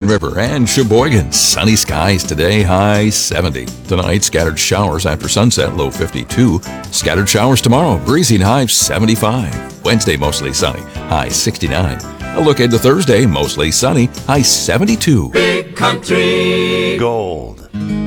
River and Sheboygan. Sunny skies today, high 70. Tonight, scattered showers after sunset, low 52. Scattered showers tomorrow, breezy, high 75. Wednesday, mostly sunny, high 69. A look into Thursday, mostly sunny, high 72. Big Country Gold.